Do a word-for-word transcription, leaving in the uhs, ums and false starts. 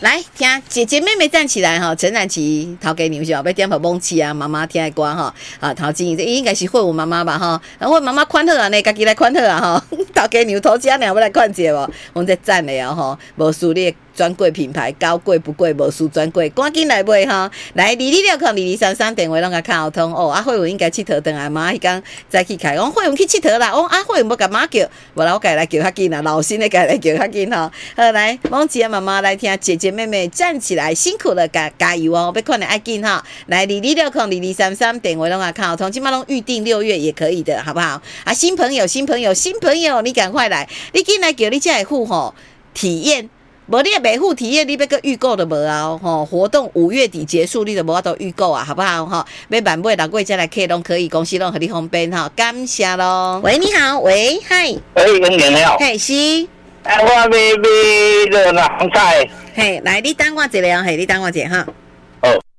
来听姐姐妹妹站起来哈！陈冉琪头家娘是后要点好蒙起啊，妈妈听的歌哈啊，头前这应该是惠我妈妈吧哈，惠妈妈款好啊呢，家己来款好啊哈，头家娘头家娘要来款者无，我这赞的啊吼，无输你专柜品牌，高贵不贵，无输专柜，赶紧来买哈！来二二六空二二三三电话拢甲敲通哦，啊惠文应该佚佗，等下妈迄天再去开，我惠文去佚佗啦，我啊惠文无甲妈叫，无啦我家来叫较紧啦，老新的家来叫较紧哈。好来，蒙吉啊妈妈来听姐姐妹妹站起来，辛苦了，加加油哦！要看的爱紧哈，来二二六空二二三三电话拢甲敲通，今麦拢预定六月也可以的，好不好？啊，新朋友，新朋友，新朋友，你赶快来，你进来叫你才会付吼体验。无你也袂付体验，你要个预购的无啊？吼，活动五月底结束，你就无法度预购啊，好不好？哈，要晚买六月再来客拢可以，公司拢和你方便哈，感谢咯。喂，你好，喂，嗨， 喂，跟你好， 嘿，是， 哎，我要买热南菜， 嘿，来，你等我一下，嘿，你等我一下哈。